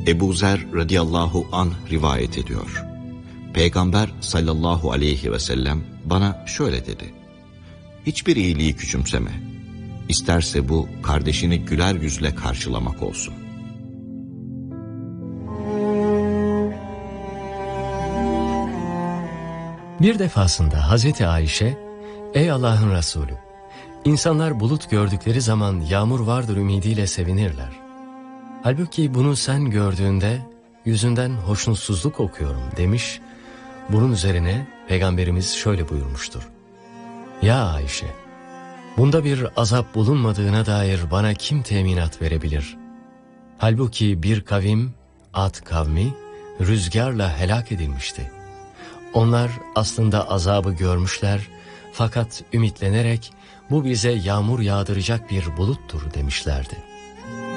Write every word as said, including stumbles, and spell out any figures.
Ebu Zer radıyallahu anh rivayet ediyor. Peygamber sallallahu aleyhi ve sellem bana şöyle dedi: hiçbir iyiliği küçümseme. İsterse bu kardeşini güler yüzle karşılamak olsun. Bir defasında Hazreti Ayşe, ''Ey Allah'ın Resulü, insanlar bulut gördükleri zaman yağmur vardır ümidiyle sevinirler. Halbuki bunu sen gördüğünde yüzünden hoşnutsuzluk okuyorum.'' demiş. Bunun üzerine Peygamberimiz şöyle buyurmuştur: ''Ya Ayşe, bunda bir azap bulunmadığına dair bana kim teminat verebilir? Halbuki bir kavim, Ad kavmi, rüzgarla helak edilmişti. Onlar aslında azabı görmüşler fakat ümitlenerek bu bize yağmur yağdıracak bir buluttur demişlerdi.